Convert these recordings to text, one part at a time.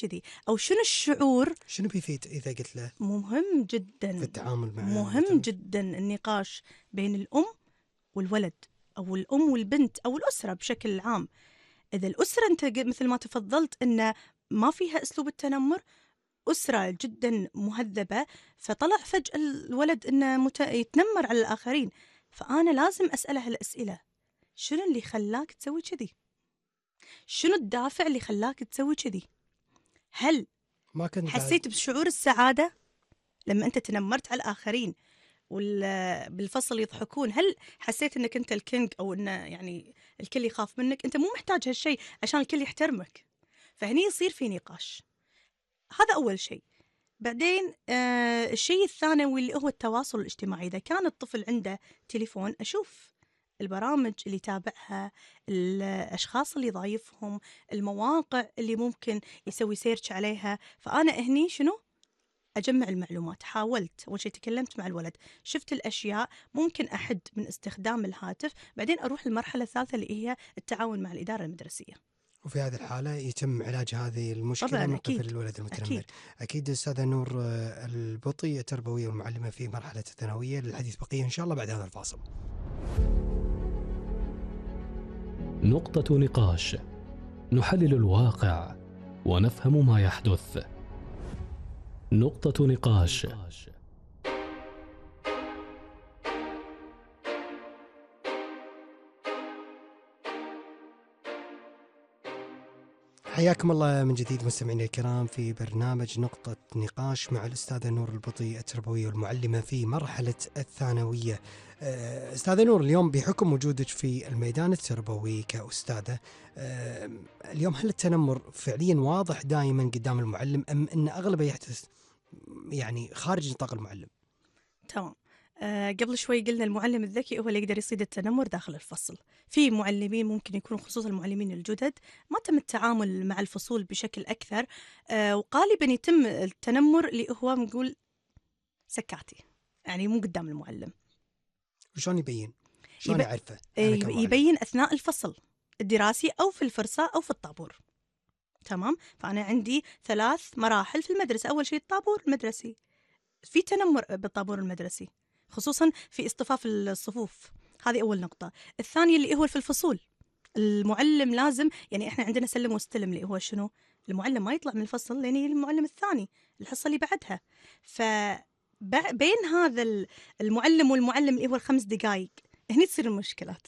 كذي، أو شنو الشعور. شنو بيفيد إذا قلت له؟ مهم جدا في التعامل مع مهم جدا النقاش بين الأم والولد، أو الأم والبنت، أو الأسرة بشكل عام. إذا الأسرة أنت مثل ما تفضلت إن ما فيها أسلوب التنمر، أسرة جدا مهذبة، فطلع فجأة الولد إنه يتنمر على الآخرين، فأنا لازم أسأله الأسئلة. شنو اللي خلاك تسوي كذي؟ شنو الدافع اللي خلاك تسوي كذي؟ هل ما كنت حسيت بشعور السعادة لما أنت تنمرت على الآخرين بالفصل يضحكون؟ هل حسيت أنك أنت الكينج، أو أن يعني الكل يخاف منك؟ أنت مو محتاج هالشيء عشان الكل يحترمك. فهني يصير في نقاش. هذا أول شيء. بعدين الشيء الثانوي اللي هو التواصل الاجتماعي. إذا كان الطفل عنده تليفون، أشوف البرامج اللي يتابعها، الأشخاص اللي ضايفهم، المواقع اللي ممكن يسوي سيرش عليها. فأنا هني شنو؟ أجمع المعلومات. حاولت أول شيء، تكلمت مع الولد، شفت الأشياء، ممكن أحد من استخدام الهاتف. بعدين أروح للمرحلة الثالثة اللي هي التعاون مع الإدارة المدرسية. وفي هذه الحالة يتم علاج هذه المشكلة من قبل الولد المتنمر. أكيد أستاذة نور البطي، التربوية والمعلمة في مرحلة الثانوية. للحديث بقية إن شاء الله بعد هذا الفاصل. نقطة نقاش، نحلل الواقع ونفهم ما يحدث. نقطة نقاش. حياكم الله من جديد مستمعينا الكرام في برنامج نقطة نقاش مع الأستاذة نور البطي، التربوية والمعلمة في مرحلة الثانوية. أستاذة نور، اليوم بحكم وجودك في الميدان التربوي كأستاذة، اليوم هل التنمر فعليا واضح دائما قدام المعلم، أم أن أغلبه يحدث يعني خارج نطاق المعلم؟ تمام. قبل شوي قلنا المعلم الذكي هو اللي يقدر يصيد التنمر داخل الفصل. في معلمين ممكن يكونوا، خصوصا المعلمين الجدد، ما تم التعامل مع الفصول بشكل أكثر، وغالبا يتم التنمر اللي هو نقول سكاتي، يعني مو قدام المعلم. وشون يبين؟ شون أعرفه؟ يبين أثناء الفصل الدراسي، أو في الفرصة، أو في الطابور. تمام. فأنا عندي 3 مراحل في المدرسة. أول شيء الطابور المدرسي، في تنمر بالطابور المدرسي، خصوصا في اصطفاف الصفوف. هذه أول نقطة. الثانية اللي هو في الفصول، المعلم لازم، يعني إحنا عندنا سلم واستلم، اللي هو شنو؟ المعلم ما يطلع من الفصل لين المعلم الثاني الحصة اللي بعدها. فبين هذا المعلم والمعلم اللي هو 5 دقائق، هني تصير المشكلات.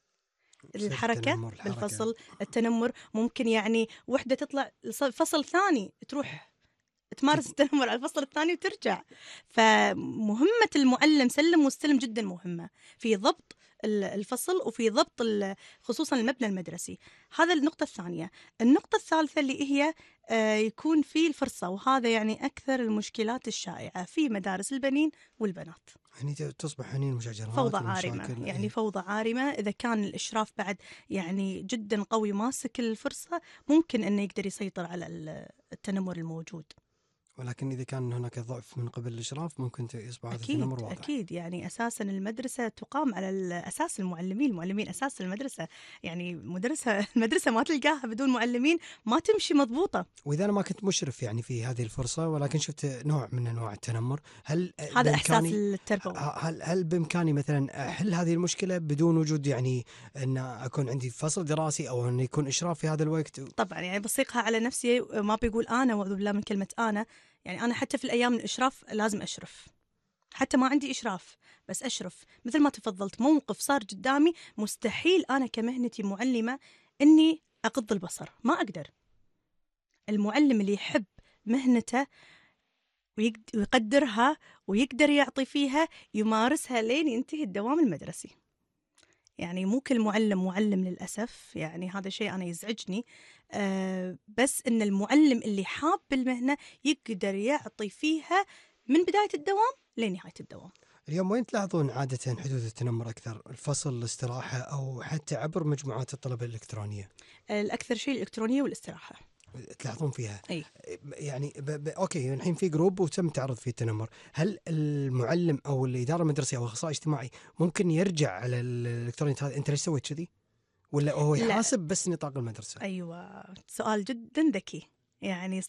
الحركة بالفصل، التنمر. ممكن يعني وحدة تطلع فصل ثاني تروح تمارس التنمر على الفصل الثاني وترجع. فمهمة المعلم سلم واستلم جدا مهمة في ضبط الفصل، وفي ضبط خصوصا المبنى المدرسي. هذا النقطة الثانية. النقطة الثالثة اللي هي يكون في الفرصة، وهذا يعني أكثر المشكلات الشائعة في مدارس البنين والبنات. يعني تصبح هني المشاجرات، فوضى عارمة، يعني فوضى عارمة. إذا كان الإشراف بعد يعني جدا قوي ماسك الفرصة، ممكن أنه يقدر يسيطر على التنمر الموجود. ولكن إذا كان هناك ضعف من قبل الإشراف، ممكن يصبح هذا التنمر واضح. أكيد. يعني أساسا المدرسة تقام على أساس المعلمين أساس المدرسة. يعني المدرسة ما تلقاها بدون معلمين، ما تمشي مضبوطة. وإذا أنا ما كنت مشرف يعني في هذه الفرصة، ولكن شفت نوع من أنواع التنمر، هل هذا إحساس التربوي؟ هل بإمكاني مثلا أحل هذه المشكلة بدون وجود يعني أن أكون عندي فصل دراسي، أو أن يكون إشراف في هذا الوقت؟ طبعا يعني بصيغها على نفسي، ما بيقول أنا، وأعوذ بالله من كلمة أنا. يعني أنا حتى في الأيام الإشراف لازم أشرف، حتى ما عندي إشراف بس أشرف. مثل ما تفضلت، موقف صار قدامي مستحيل أنا كمهنتي معلمة إني أغض البصر، ما أقدر. المعلم اللي يحب مهنته ويقدرها ويقدر يعطي فيها، يمارسها لين ينتهي الدوام المدرسي. يعني مو كل معلم للأسف، يعني هذا شيء أنا يزعجني. بس إن المعلم اللي حاب المهنة يقدر يعطي فيها من بداية الدوام لين نهاية الدوام. اليوم وين تلاحظون عادة حدوث التنمر أكثر؟ الفصل، الاستراحة، أو حتى عبر مجموعات الطلبة الإلكترونية؟ الأكثر شيء الإلكترونية والاستراحة تلاحظون فيها؟ أي. يعني أوكي، الحين في جروب وتم تعرض فيه التنمر، هل المعلم أو الإدارة المدرسية أو الأخصائي الاجتماعي ممكن يرجع على الإلكترونية هذا، أنت ليش سويت كذي؟ ولا هو يحاسب بس نطاق المدرسة؟ أيوة، سؤال جدا ذكي. يعني